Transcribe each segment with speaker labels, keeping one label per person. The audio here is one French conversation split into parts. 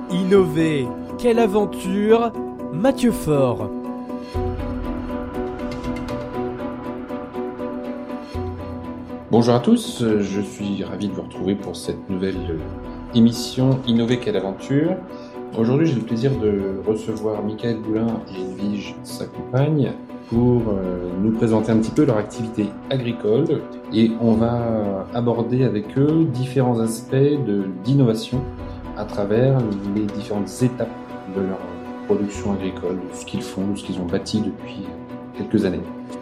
Speaker 1: Innover, quelle aventure! Mathieu Faure.
Speaker 2: Bonjour à tous, je suis ravi de vous retrouver pour cette nouvelle émission Innover, quelle aventure! Aujourd'hui, j'ai le plaisir de recevoir Michael Boulin et Edwige, sa compagne, pour nous présenter un petit peu leur activité agricole et on va aborder avec eux différents aspects d'innovation à travers les différentes étapes de leur production agricole, de ce qu'ils font, de ce qu'ils ont bâti depuis quelques années.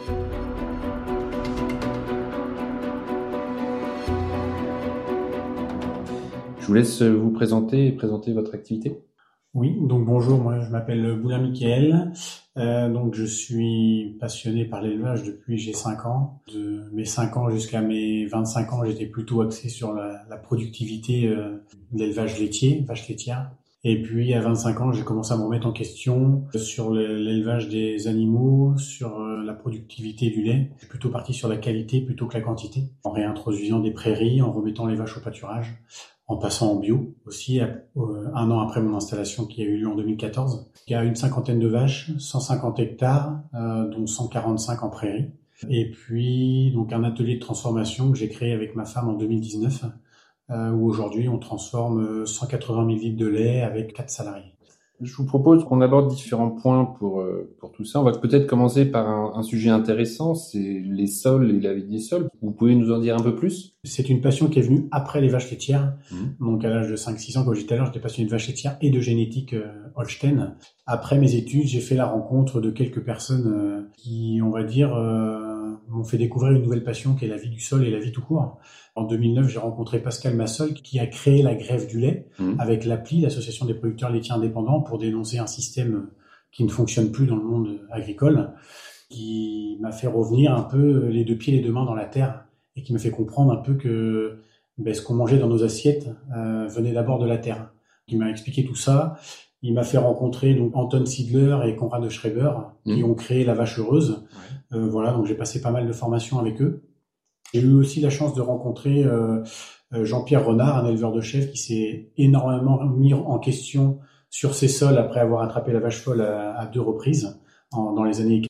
Speaker 2: Je vous laisse vous présenter et présenter votre activité.
Speaker 3: Oui, donc bonjour, moi je m'appelle Boulin Michael, donc je suis passionné par l'élevage depuis j'ai 5 ans. De mes 5 ans jusqu'à mes 25 ans, j'étais plutôt axé sur la productivité de l'élevage laitier, vache laitière. Et puis à 25 ans, j'ai commencé à me remettre en question sur l'élevage des animaux, sur la productivité du lait. Je suis plutôt parti sur la qualité plutôt que la quantité, en réintroduisant des prairies, en remettant les vaches au pâturage, en passant en bio aussi, un an après mon installation qui a eu lieu en 2014. Il y a une cinquantaine de vaches, 150 hectares, dont 145 en prairie. Et puis donc un atelier de transformation que j'ai créé avec ma femme en 2019, où aujourd'hui on transforme 180 000 litres de lait avec 4 salariés.
Speaker 2: Je vous propose qu'on aborde différents points pour tout ça. On va peut-être commencer par un sujet intéressant, c'est les sols et la vie des sols. Vous pouvez nous en dire un peu plus ?
Speaker 3: C'est une passion qui est venue après les vaches laitières. Donc à l'âge de 5-6 ans, comme je disais tout à l'heure, j'étais passionné de vaches laitières et de génétique Holstein. Après mes études, j'ai fait la rencontre de quelques personnes qui, on va dire, m'ont fait découvrir une nouvelle passion qui est la vie du sol et la vie tout court. En 2009, j'ai rencontré Pascal Massol qui a créé la grève du lait avec l'APLI, l'Association des producteurs laitiers indépendants, pour dénoncer un système qui ne fonctionne plus dans le monde agricole, qui m'a fait revenir un peu les deux pieds, les deux mains dans la terre et qui m'a fait comprendre un peu que ce qu'on mangeait dans nos assiettes venait d'abord de la terre. Il m'a expliqué tout ça. Il m'a fait rencontrer donc Anton Siedler et Konrad de Schreiber qui ont créé la vache heureuse. Voilà, donc j'ai passé pas mal de formations avec eux. J'ai eu aussi la chance de rencontrer Jean-Pierre Renard, un éleveur de chèvres qui s'est énormément mis en question sur ses sols après avoir attrapé la vache folle à 2 reprises, dans les années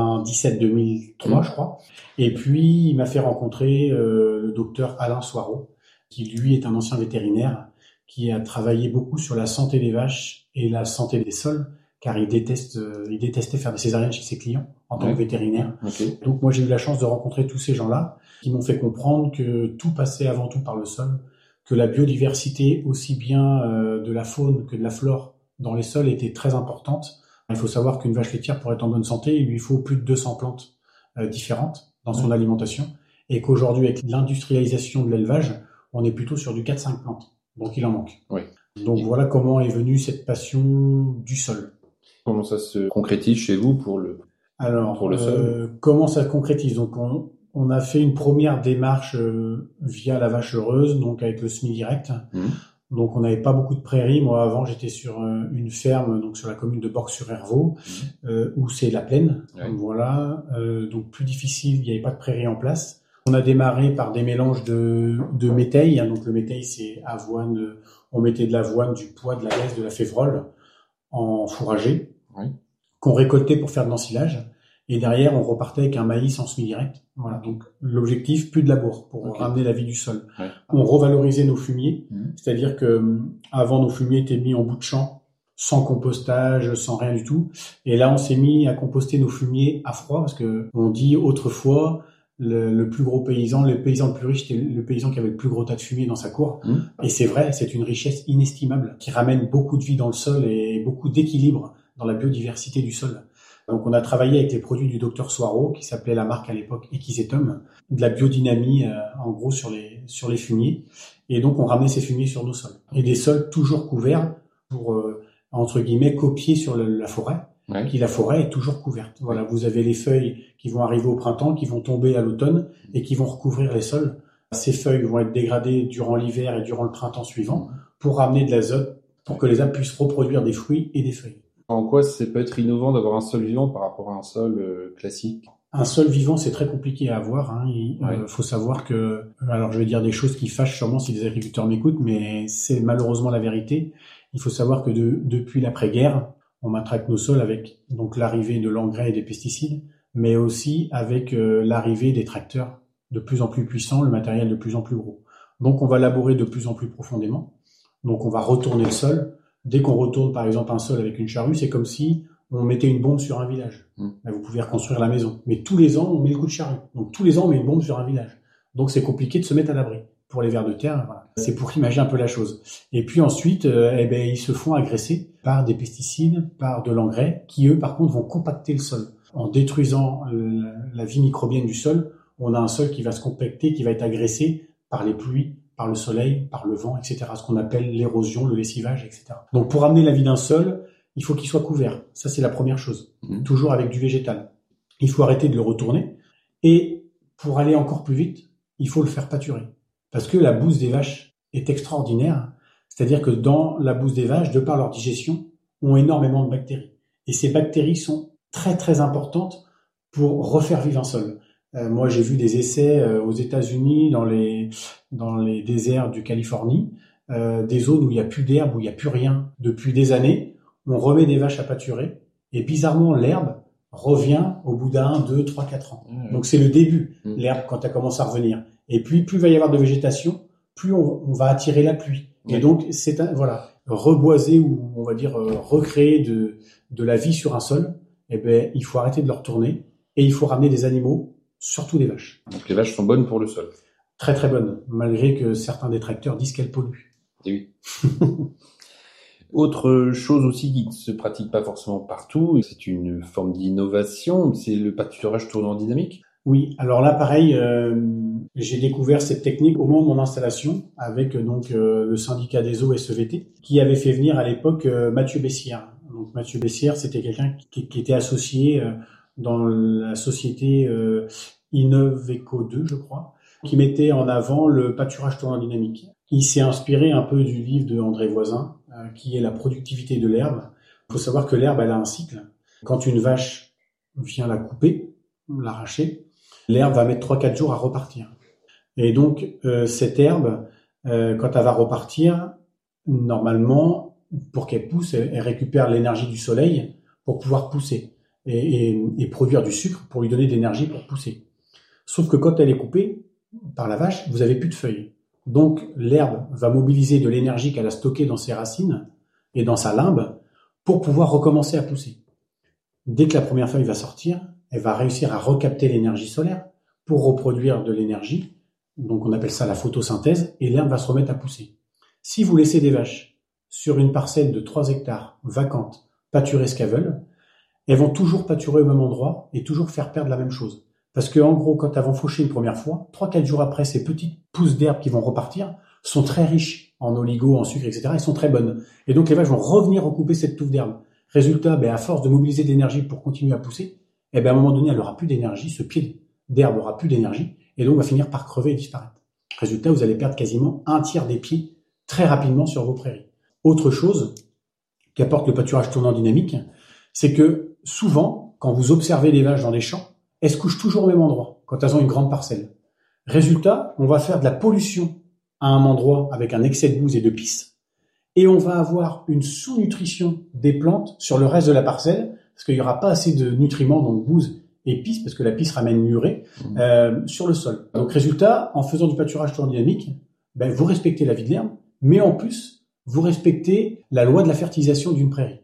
Speaker 3: 97-2003, je crois. Et puis, il m'a fait rencontrer le docteur Alain Soireau, qui lui est un ancien vétérinaire, qui a travaillé beaucoup sur la santé des vaches et la santé des sols, car il détestait faire des césariennes chez ses clients en tant que vétérinaire. Okay. Donc moi j'ai eu la chance de rencontrer tous ces gens-là qui m'ont fait comprendre que tout passait avant tout par le sol, que la biodiversité aussi bien de la faune que de la flore dans les sols était très importante. Il faut savoir qu'une vache laitière pour être en bonne santé, il lui faut plus de 200 plantes différentes dans son alimentation et qu'aujourd'hui avec l'industrialisation de l'élevage, on est plutôt sur du 4-5 plantes. Donc il en manque. Donc voilà comment est venue cette passion du sol.
Speaker 2: Comment ça se concrétise chez vous pour le sol?
Speaker 3: Comment ça se concrétise? Donc on a fait une première démarche via la vache heureuse, donc avec le SMI direct. Donc on n'avait pas beaucoup de prairies. Moi avant j'étais sur une ferme, donc sur la commune de Borg-sur-Hervaux, où c'est la plaine. Donc, voilà, donc plus difficile, il n'y avait pas de prairies en place. On a démarré par des mélanges de métailles. Donc le métail c'est avoine. On mettait de l'avoine, du pois, de la graisse, de la févrole en fourragé. Qu'on récoltait pour faire de l'ensilage, et derrière on repartait avec un maïs en semi-direct. Voilà, donc l'objectif, plus de labour pour ramener la vie du sol. On revalorisait nos fumiers, c'est-à-dire que avant nos fumiers étaient mis en bout de champ, sans compostage, sans rien du tout, et là on s'est mis à composter nos fumiers à froid, parce que on dit autrefois le plus gros paysan, le paysan le plus riche, c'était le paysan qui avait le plus gros tas de fumier dans sa cour. Et c'est vrai, c'est une richesse inestimable qui ramène beaucoup de vie dans le sol et beaucoup d'équilibre dans la biodiversité du sol. Donc on a travaillé avec les produits du docteur Soireau, qui s'appelait la marque à l'époque Equisetum, de la biodynamie en gros sur les fumiers. Et donc on ramenait ces fumiers sur nos sols. Et des sols toujours couverts pour, entre guillemets, copier sur la forêt. Qui la forêt est toujours couverte. Voilà, vous avez les feuilles qui vont arriver au printemps, qui vont tomber à l'automne et qui vont recouvrir les sols. Ces feuilles vont être dégradées durant l'hiver et durant le printemps suivant pour ramener de l'azote, pour que les arbres puissent reproduire des fruits et des feuilles.
Speaker 2: En quoi ça peut être innovant d'avoir un sol vivant par rapport à un sol classique?
Speaker 3: Un sol vivant, c'est très compliqué à avoir. Faut savoir que, alors je vais dire des choses qui fâchent sûrement si les agriculteurs m'écoutent, mais c'est malheureusement la vérité. Il faut savoir que depuis l'après-guerre, on matraque nos sols avec donc l'arrivée de l'engrais et des pesticides, mais aussi avec l'arrivée des tracteurs de plus en plus puissants, le matériel de plus en plus gros. Donc on va labourer de plus en plus profondément. Donc on va retourner le sol. Dès qu'on retourne par exemple un sol avec une charrue, c'est comme si on mettait une bombe sur un village. Là, vous pouvez reconstruire la maison. Mais tous les ans, on met le coup de charrue. Donc tous les ans, on met une bombe sur un village. Donc c'est compliqué de se mettre à l'abri. Pour les vers de terre, voilà. C'est pour imaginer un peu la chose. Et puis ensuite, ils se font agresser par des pesticides, par de l'engrais, qui eux, par contre, vont compacter le sol. En détruisant la vie microbienne du sol, on a un sol qui va se compacter, qui va être agressé par les pluies, par le soleil, par le vent, etc. Ce qu'on appelle l'érosion, le lessivage, etc. Donc pour amener la vie d'un sol, il faut qu'il soit couvert. Ça, c'est la première chose. Toujours avec du végétal. Il faut arrêter de le retourner. Et pour aller encore plus vite, il faut le faire pâturer. Parce que la bouse des vaches est extraordinaire. C'est-à-dire que dans la bouse des vaches, de par leur digestion, ont énormément de bactéries. Et ces bactéries sont très très importantes pour refaire vivre un sol. Moi, j'ai vu des essais aux États-Unis, dans les déserts du Californie, des zones où il n'y a plus d'herbe, où il n'y a plus rien depuis des années. On remet des vaches à pâturer et bizarrement, l'herbe revient au bout d'1, 2, 3, 4 ans. Donc c'est le début, l'herbe, quand elle commence à revenir. Et puis, plus il va y avoir de végétation, plus on va attirer la pluie. Et donc, reboiser ou on va dire recréer de la vie sur un sol, il faut arrêter de le retourner et il faut ramener des animaux, surtout des vaches.
Speaker 2: Donc les vaches sont bonnes pour le sol.
Speaker 3: Très très bonnes, malgré que certains détracteurs disent qu'elles polluent.
Speaker 2: Et oui. Autre chose aussi qui ne se pratique pas forcément partout, c'est une forme d'innovation, c'est le pâturage tournant dynamique.
Speaker 3: Oui, alors là pareil, j'ai découvert cette technique au moment de mon installation avec le syndicat des eaux SEVT qui avait fait venir à l'époque Mathieu Bessières. Donc Mathieu Bessières, c'était quelqu'un qui était associé dans la société Innoveco 2, je crois, qui mettait en avant le pâturage tournant dynamique. Il s'est inspiré un peu du livre de André Voisin, qui est la productivité de l'herbe. Il faut savoir que l'herbe, elle a un cycle. Quand une vache vient la couper, l'arracher, l'herbe va mettre 3-4 jours à repartir. Et donc, cette herbe, quand elle va repartir, normalement, pour qu'elle pousse, elle récupère l'énergie du soleil pour pouvoir pousser et produire du sucre pour lui donner de l'énergie pour pousser. Sauf que quand elle est coupée par la vache, vous avez plus de feuilles. Donc, l'herbe va mobiliser de l'énergie qu'elle a stockée dans ses racines et dans sa limbe pour pouvoir recommencer à pousser. Dès que la première feuille va sortir, elle va réussir à recapter l'énergie solaire pour reproduire de l'énergie. Donc, on appelle ça la photosynthèse et l'herbe va se remettre à pousser. Si vous laissez des vaches sur une parcelle de 3 hectares vacante pâturer ce qu'elles veulent, elles vont toujours pâturer au même endroit et toujours faire perdre la même chose. Parce que, en gros, quand elles vont faucher une première fois, 3-4 jours après, ces petites pousses d'herbe qui vont repartir sont très riches en oligo, en sucre, etc. Elles sont très bonnes. Et donc, les vaches vont revenir recouper cette touffe d'herbe. Résultat, à force de mobiliser de l'énergie pour continuer à pousser, à un moment donné, elle n'aura plus d'énergie, ce pied d'herbe aura plus d'énergie, et donc va finir par crever et disparaître. Résultat, vous allez perdre quasiment 1/3 des pieds très rapidement sur vos prairies. Autre chose qu'apporte le pâturage tournant dynamique, c'est que souvent, quand vous observez les vaches dans les champs, elles se couchent toujours au même endroit, quand elles ont une grande parcelle. Résultat, on va faire de la pollution à un endroit avec un excès de bouse et de pisse, et on va avoir une sous-nutrition des plantes sur le reste de la parcelle, parce qu'il n'y aura pas assez de nutriments, donc bouse et pisse, parce que la pisse ramène l'urée, sur le sol. Donc résultat, en faisant du pâturage tournant dynamique, vous respectez la vie de l'herbe, mais en plus, vous respectez la loi de la fertilisation d'une prairie.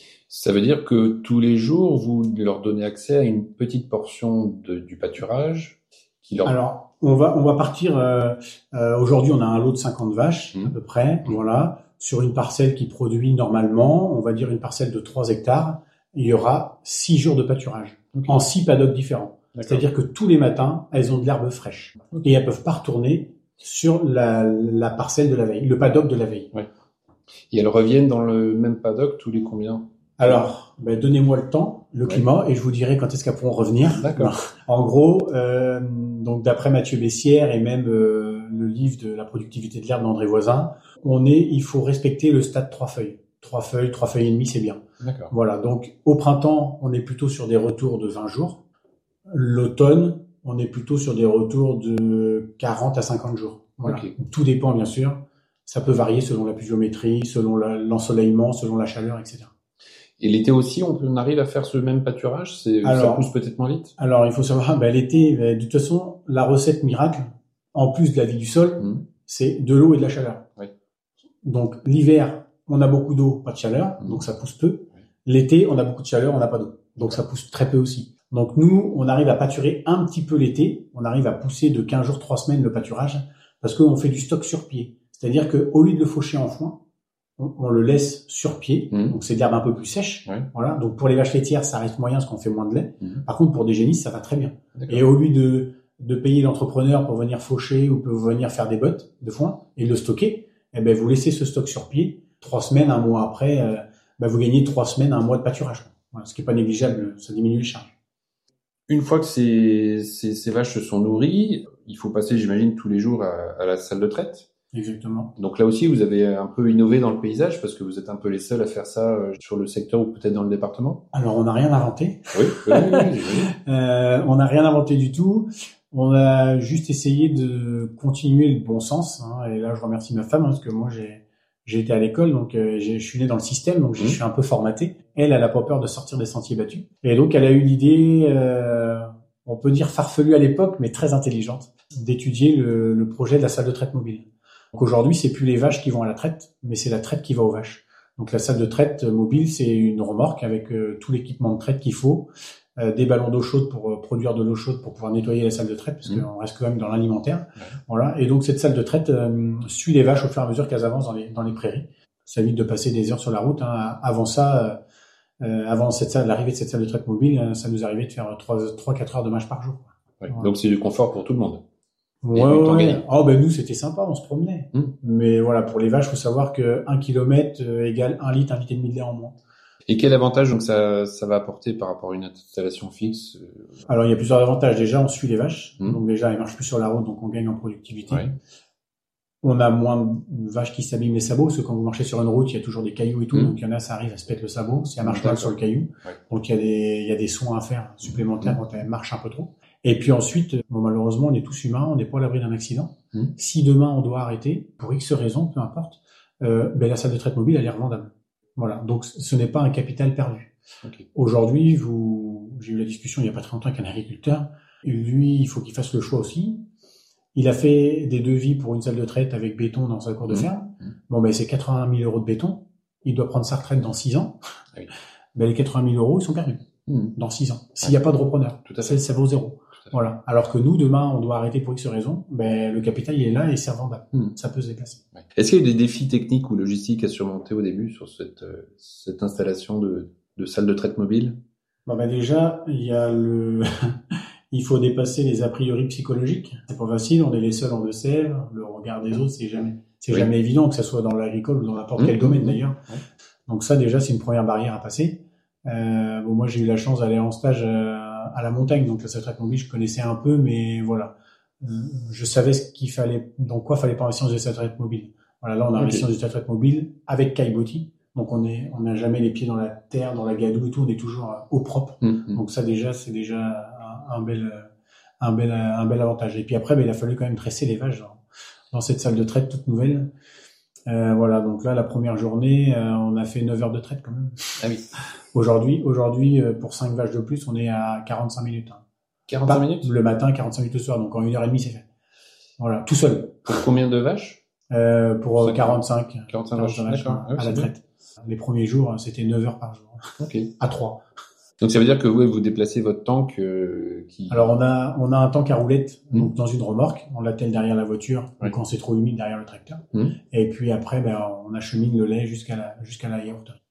Speaker 2: Ça veut dire que tous les jours, vous leur donnez accès à une petite portion du pâturage qui leur...
Speaker 3: Alors, on va partir... aujourd'hui, on a un lot de 50 vaches, à peu près, voilà, sur une parcelle qui produit normalement, on va dire une parcelle de 3 hectares, il y aura 6 jours de pâturage, en 6 paddocks différents. D'accord. C'est-à-dire que tous les matins, elles ont de l'herbe fraîche. Et elles peuvent pas retourner sur la parcelle de la veille, le paddock de la veille. Ouais.
Speaker 2: Et elles reviennent dans le même paddock tous les combien ?
Speaker 3: Alors, donnez-moi le temps, le climat, et je vous dirai quand est-ce qu'elles pourront revenir.
Speaker 2: D'accord.
Speaker 3: En gros, donc d'après Mathieu Bessières et même le livre de la productivité de l'herbe d'André Voisin, il faut respecter le stade 3 feuilles. 3 feuilles et demie, c'est bien.
Speaker 2: D'accord.
Speaker 3: Voilà, donc au printemps, on est plutôt sur des retours de 20 jours. L'automne, on est plutôt sur des retours de 40 à 50 jours. Voilà. Okay. Tout dépend, bien sûr. Ça peut varier selon la pluviométrie, selon l'ensoleillement, selon la chaleur, etc.
Speaker 2: Et l'été aussi, on arrive à faire ce même pâturage? Ça pousse peut-être moins vite?
Speaker 3: Alors, il faut savoir, l'été, de toute façon, la recette miracle, en plus de la vie du sol, c'est de l'eau et de la chaleur.
Speaker 2: Oui.
Speaker 3: Donc, l'hiver, on a beaucoup d'eau, pas de chaleur, donc ça pousse peu. Oui. L'été, on a beaucoup de chaleur, on n'a pas d'eau. Donc, ça pousse très peu aussi. Donc, nous, on arrive à pâturer un petit peu l'été. On arrive à pousser de 15 jours, 3 semaines le pâturage parce qu'on fait du stock sur pied. C'est-à-dire que au lieu de le faucher en foin, on le laisse sur pied, donc c'est de l'herbe un peu plus sèche. Oui. Voilà. Donc pour les vaches laitières, ça reste moyen parce qu'on fait moins de lait. Par contre, pour des génisses, ça va très bien. D'accord. Et au lieu de payer l'entrepreneur pour venir faucher ou pour venir faire des bottes de foin et le stocker, vous laissez ce stock sur pied. 3 semaines, un mois après, vous gagnez 3 semaines, un mois de pâturage. Voilà, ce qui est pas négligeable, ça diminue les charges.
Speaker 2: Une fois que ces vaches se sont nourries, il faut passer, j'imagine, tous les jours à la salle de traite.
Speaker 3: Exactement.
Speaker 2: Donc là aussi, vous avez un peu innové dans le paysage parce que vous êtes un peu les seuls à faire ça sur le secteur ou peut-être dans le département.
Speaker 3: Alors, on n'a rien inventé.
Speaker 2: Oui.
Speaker 3: On n'a rien inventé du tout. On a juste essayé de continuer le bon sens. Et là, je remercie ma femme parce que moi, j'ai été à l'école, donc je suis né dans le système, donc je suis un peu formaté. Elle a pas peur de sortir des sentiers battus. Et donc, elle a eu l'idée, on peut dire farfelue à l'époque, mais très intelligente, d'étudier le projet de la salle de traite mobile. Donc aujourd'hui, c'est plus les vaches qui vont à la traite, mais c'est la traite qui va aux vaches. Donc la salle de traite mobile, c'est une remorque avec tout l'équipement de traite qu'il faut, des ballons d'eau chaude pour produire de l'eau chaude pour pouvoir nettoyer la salle de traite, parce qu'on reste quand même dans l'alimentaire. Voilà. Et donc cette salle de traite suit les vaches au fur et à mesure qu'elles avancent dans les prairies. Ça évite de passer des heures sur la route. Avant ça, avant l'arrivée de cette salle de traite mobile, ça nous arrivait de faire 3-4 heures de marche par jour.
Speaker 2: Ouais. Voilà. Donc c'est du confort pour tout le monde.
Speaker 3: Ouais. Nous, c'était sympa, on se promenait. Mais voilà, pour les vaches, faut savoir que 1 kilomètre égale 1 litre, 1 litre et demi de lait en moins.
Speaker 2: Et quel avantage donc ça va apporter par rapport à une installation fixe?
Speaker 3: Alors, il y a plusieurs avantages. Déjà, on suit les vaches. Donc déjà, elles marchent plus sur la route, donc on gagne en productivité. Ouais. On a moins de vaches qui s'abîment les sabots, parce que quand vous marchez sur une route, il y a toujours des cailloux et tout, donc il y en a, ça arrive à se pète le sabot, si elle marche mal sur le caillou. Ouais. Donc il y a des soins à faire supplémentaires quand elle marche un peu trop. Et puis ensuite, malheureusement, on est tous humains, on n'est pas à l'abri d'un accident. Si demain on doit arrêter, pour X raisons, peu importe, la salle de traite mobile, elle est revendable. Voilà. Donc ce n'est pas un capital perdu. Okay. Aujourd'hui, j'ai eu la discussion il y a pas très longtemps avec un agriculteur. Lui, il faut qu'il fasse le choix aussi. Il a fait des devis pour une salle de traite avec béton dans sa cour de ferme. C'est 80 000 euros de béton. Il doit prendre sa retraite dans 6 ans. Oui. Les 80 000 euros, ils sont perdus dans 6 ans. S'il n'y a pas de repreneur, tout à fait. Ça vaut 0. Voilà. Alors que nous, demain, on doit arrêter pour X raison. Le capital, il est là et c'est revendable. Ça peut se déplacer. Ouais.
Speaker 2: Est-ce qu'il y a eu des défis techniques ou logistiques à surmonter au début sur cette installation de salle de traite mobile?
Speaker 3: Déjà, il y a il faut dépasser les a priori psychologiques. C'est pas facile. On est les seuls en Deux-Sèvres. Le regard des autres, c'est jamais évident, que ça soit dans l'agricole ou dans n'importe quel domaine d'ailleurs. Ouais. Donc ça, déjà, c'est une première barrière à passer. Moi, j'ai eu la chance d'aller en stage à la montagne, donc la salle de traite mobile, je connaissais un peu, mais voilà, je savais dans quoi fallait pas investir dans une salle de traite mobile. Voilà, là, on a investi dans une salle de traite mobile avec Caillebotis, donc on n'a jamais les pieds dans la terre, dans la gadoue et tout, on est toujours au propre. Donc ça déjà, c'est déjà un bel avantage. Et puis après, il a fallu quand même dresser les vaches dans cette salle de traite toute nouvelle. Voilà, donc là, la première journée, on a fait 9 heures de traite quand même.
Speaker 2: Ah oui.
Speaker 3: Aujourd'hui, pour 5 vaches de plus, on est à 45 minutes.
Speaker 2: 45 minutes?
Speaker 3: Le matin, 45 minutes le soir, donc en 1h30, c'est fait. Voilà, tout seul.
Speaker 2: Pour combien de vaches?
Speaker 3: Pour 45
Speaker 2: vaches
Speaker 3: à la traite. Les premiers jours, c'était 9 heures par jour.
Speaker 2: Okay.
Speaker 3: À 3.
Speaker 2: Donc ça veut dire que vous déplacez votre tank
Speaker 3: Alors on a un tank à roulettes donc dans une remorque, on l'attelle derrière la voiture quand c'est trop humide derrière le tracteur. Et puis après on achemine le lait jusqu'à la yaourterie.